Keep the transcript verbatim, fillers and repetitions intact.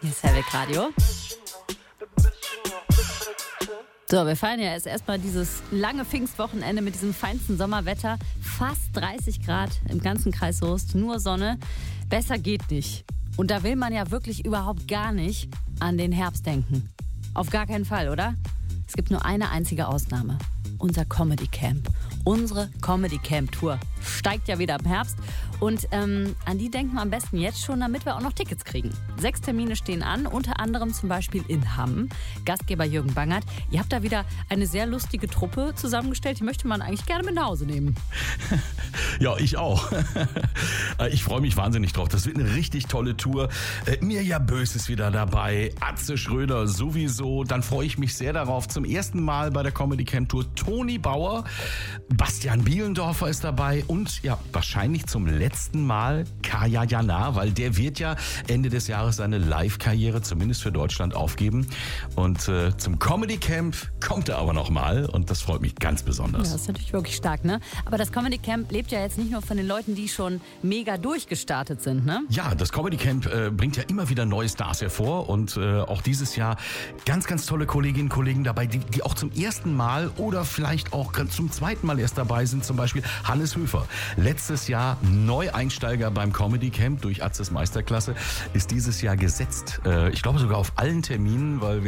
Ist Hellweg Radio. So, wir feiern ja jetzt erstmal dieses lange Pfingstwochenende mit diesem feinsten Sommerwetter. Fast dreißig Grad im ganzen Kreis Soest, nur Sonne. Besser geht nicht. Und da will man ja wirklich überhaupt gar nicht an den Herbst denken. Auf gar keinen Fall, oder? Es gibt nur eine einzige Ausnahme. Unser Comedy Camp. Unsere Comedy Camp Tour steigt ja wieder im Herbst. Und ähm, an die denken wir am besten jetzt schon, damit wir auch noch Tickets kriegen. Sechs Termine stehen an, unter anderem zum Beispiel in Hamm. Gastgeber Jürgen Bangert. Ihr habt da wieder eine sehr lustige Truppe zusammengestellt. Die möchte man eigentlich gerne mit nach Hause nehmen. Ja, ich auch. Ich freue mich wahnsinnig drauf. Das wird eine richtig tolle Tour. Mirja Bös ist wieder dabei. Atze Schröder sowieso. Dann freue ich mich sehr darauf. Zum ersten Mal bei der Comedy Camp Tour Toni Bauer. Bastian Bielendorfer ist dabei. Und ja, wahrscheinlich zum letzten Mal Kaya Jana, weil der wird ja Ende des Jahres seine Live-Karriere zumindest für Deutschland aufgeben. Und äh, zum Comedy Camp kommt er aber noch mal. Und das freut mich ganz besonders. Ja, das ist natürlich wirklich stark, ne? Aber das Comedy Camp lebt ja jetzt nicht nur von den Leuten, die schon mega durchgestartet sind, ne? Ja, das Comedy Camp äh, bringt ja immer wieder neue Stars hervor. Und äh, auch dieses Jahr ganz, ganz tolle Kolleginnen und Kollegen dabei, die, die auch zum ersten Mal oder vielleicht auch zum zweiten Mal erst dabei sind. Zum Beispiel Hannes Höfer. Letztes Jahr Neueinsteiger beim Comedy Camp durch Atzes Meisterklasse, ist dieses Jahr gesetzt. Äh, ich glaube sogar auf allen Terminen, weil wir